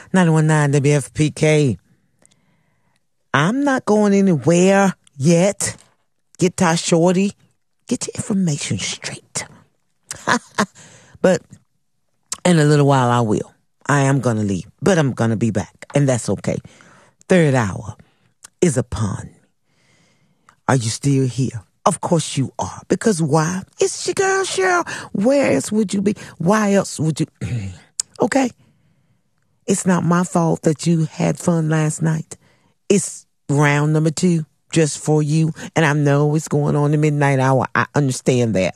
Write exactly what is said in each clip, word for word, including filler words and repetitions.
nine one nine W F P K. I'm not going anywhere yet. Guitar Shorty, get your information straight. But in a little while I will. I am going to leave, but I'm going to be back, and that's okay. Third hour is upon me. Are you still here? Of course you are. Because why? It's your girl Cheryl. Where else would you be? Why else would you? Okay? It's not my fault that you had fun last night. It's round number two just for you. And I know it's going on the midnight hour. I understand that.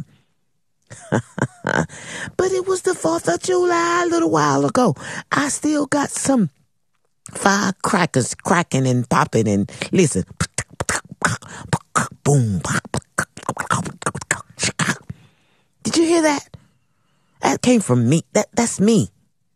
But it was the fourth of July a little while ago. I still got some firecrackers cracking and popping. And listen. Boom. Did you hear that? That came from me. That That's me.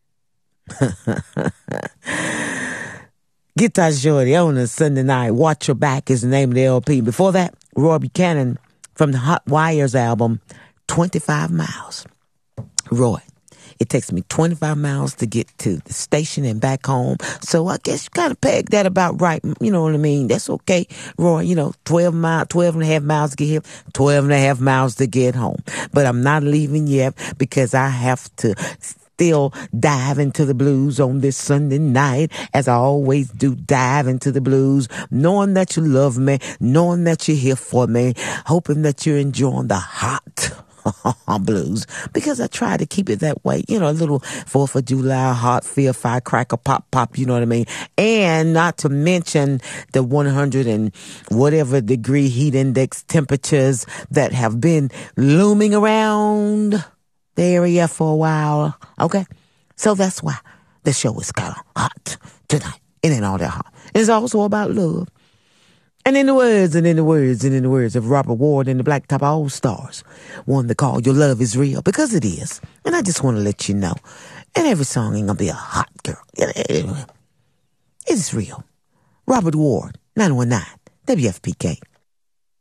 Guitar Shorty on a Sunday night. Watch Your Back is the name of the L P. Before that, Roy Buchanan from the Hot Wires album, twenty-five miles. Roy, it takes me twenty-five miles to get to the station and back home. So I guess you kind of pegged that about right. You know what I mean? That's okay. Roy, you know, twelve miles, twelve and a half miles to get here, twelve and a half miles to get home. But I'm not leaving yet because I have to still dive into the blues on this Sunday night, as I always do, dive into the blues, knowing that you love me, knowing that you're here for me, hoping that you're enjoying the hot blues, because I try to keep it that way, you know, a little fourth of July, hot feel, firecracker, pop, pop, you know what I mean? And not to mention the one hundred and whatever degree heat index temperatures that have been looming around the area for a while, okay? So that's why the show is kind of hot tonight. It ain't all that hot. It's also about love. And in the words, and in the words, and in the words of Robert Ward and the Blacktop All-Stars, one to call Your Love Is Real, because it is. And I just want to let you know, and every song ain't gonna be a hot girl. It's real. Robert Ward, nine one nine W F P K.